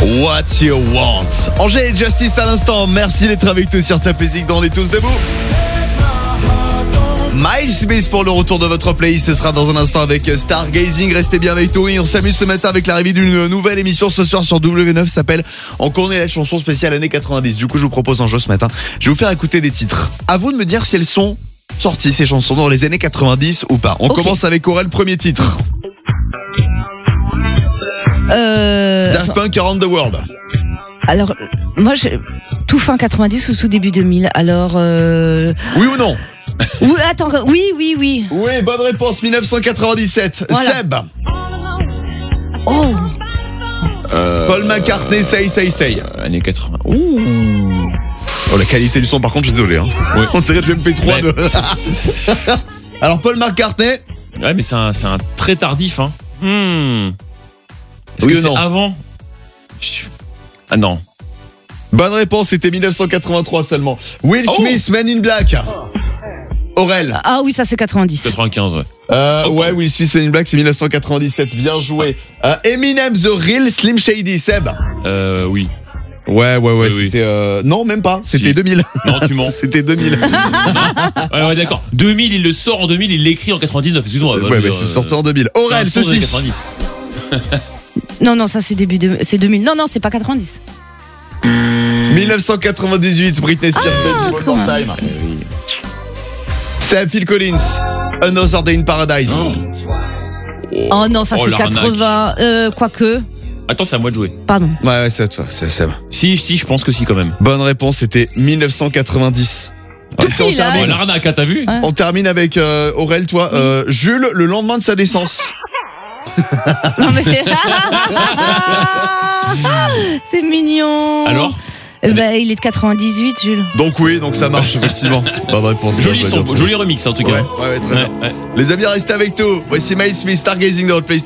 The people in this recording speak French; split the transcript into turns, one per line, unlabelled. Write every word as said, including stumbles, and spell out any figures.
What You Want. Angèle et Justice à l'instant. Merci d'être avec nous sur Top Music dans On est tous debout. Miles Smith pour le retour de votre playlist. Ce sera dans un instant avec Stargazing. Restez bien avec nous et on s'amuse ce matin avec l'arrivée d'une nouvelle émission ce soir sur W neuf. Ça s'appelle On connaît la chanson spéciale années quatre-vingt-dix. Du coup, je vous propose un jeu ce matin. Je vais vous faire écouter des titres. À vous de me dire si elles sont sorties, ces chansons, dans les années quatre-vingt-dix ou pas. On okay. commence avec Aurel, premier titre.
Euh...
Daft Punk, Around the World.
Alors, moi, je... tout fin quatre-vingt-dix ou tout début deux mille. Alors. Euh...
Oui ou non?
Oui, attends, oui, oui, oui.
Oui, bonne réponse, dix-neuf cent quatre-vingt-dix-sept. Voilà. Seb.
Oh.
Euh... Paul McCartney, Say, Say, Say.
Euh, années quatre-vingts. Ouh.
Oh, la qualité du son, par contre, je suis désolé. Hein. Oui. On dirait du M P trois. Mais... De... Alors, Paul McCartney.
Ouais, mais c'est un, c'est un très tardif. Hein. Hmm. Est-ce
oui
que c'est
non
avant? Ah non.
Bonne réponse, c'était dix-neuf cent quatre-vingt-trois seulement. Will oh. Smith, Men in Black. Aurel.
Ah oui, ça c'est quatre-vingt-dix.
quatre-vingt-quinze, ouais.
Euh, oh, ouais, Will Smith, Men in Black, c'est dix-neuf cent quatre-vingt-dix-sept. Bien joué. Euh, Eminem, The Real, Slim Shady, Seb.
Euh, oui.
Ouais, ouais, ouais, oui, c'était...
Oui.
Euh... Non, même pas, c'était si. deux mille.
Non, tu mens.
C'était deux mille.
Ouais, ouais, d'accord. deux mille, il le sort en deux mille, il l'écrit en quatre-vingt-dix-neuf, excuse-moi.
Ouais, mais c'est sorti en deux mille. Aurel, ceci.
Non, non, ça c'est début de... c'est deux mille. Non, non, c'est pas quatre-vingt-dix.
dix-neuf cent quatre-vingt-dix-huit, Britney Spears,
ah,
Baby One More Time. Oui. Sam Phil Collins, Another Day in Paradise.
Oh,
oh non, ça oh, c'est quatre-vingts. Euh, quoique.
Attends, c'est à moi de jouer.
Pardon.
Ouais, ouais, c'est à toi, c'est Sam.
Si, si, je pense que si quand même.
Bonne réponse, c'était dix-neuf cent quatre-vingt-dix.
Tout
on termine.
Oh, l'arnaque, hein, t'as vu?
Ouais.
On termine avec euh, Aurel, toi. Oui. Euh, Jules, le lendemain de sa naissance.
Non mais c'est c'est mignon.
Alors
euh, bah, il est de quatre-vingt-dix-huit, Jules.
Donc oui, donc ça marche effectivement. Bonne réponse.
Joli son, joli remix en tout cas.
Ouais, ouais, ouais, très
ouais,
bien.
Ouais.
Les amis, restez avec nous. Voici Miles Smith, Stargazing dans votre playlist.